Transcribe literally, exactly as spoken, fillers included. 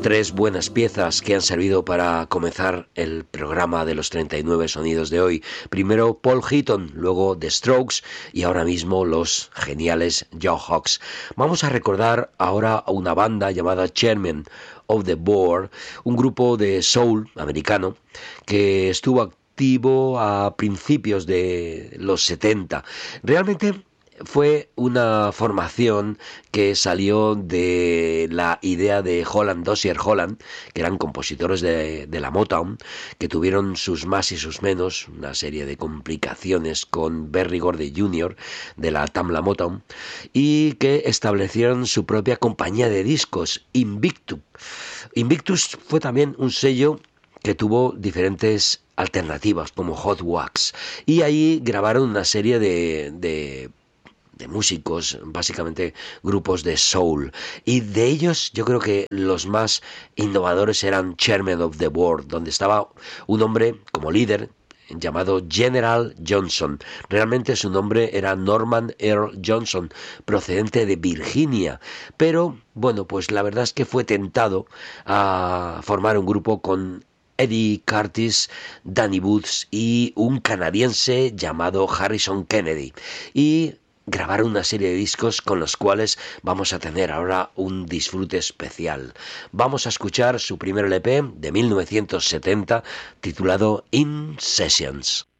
Tres buenas piezas que han servido para comenzar el programa de los treinta y nueve sonidos de hoy. Primero Paul Heaton, luego The Strokes y ahora mismo los geniales Jawhawks. Vamos a recordar ahora a una banda llamada Chairman of the Board, un grupo de soul americano que estuvo activo a principios de los setenta. Realmente fue una formación que salió de la idea de Holland Dozier Holland, que eran compositores de, de la Motown, que tuvieron sus más y sus menos, una serie de complicaciones con Berry Gordy junior de la Tamla Motown, y que establecieron su propia compañía de discos, Invictus. Invictus fue también un sello que tuvo diferentes alternativas como Hot Wax, y ahí grabaron una serie de, de de músicos, básicamente grupos de soul, y de ellos yo creo que los más innovadores eran Chairman of the Board, donde estaba un hombre como líder llamado General Johnson. Realmente su nombre era Norman Earl Johnson, procedente de Virginia, pero bueno, pues la verdad es que fue tentado a formar un grupo con Eddie Curtis, Danny Booth y un canadiense llamado Harrison Kennedy, y grabaron una serie de discos con los cuales vamos a tener ahora un disfrute especial. Vamos a escuchar su primer L P de mil novecientos setenta titulado In Sessions.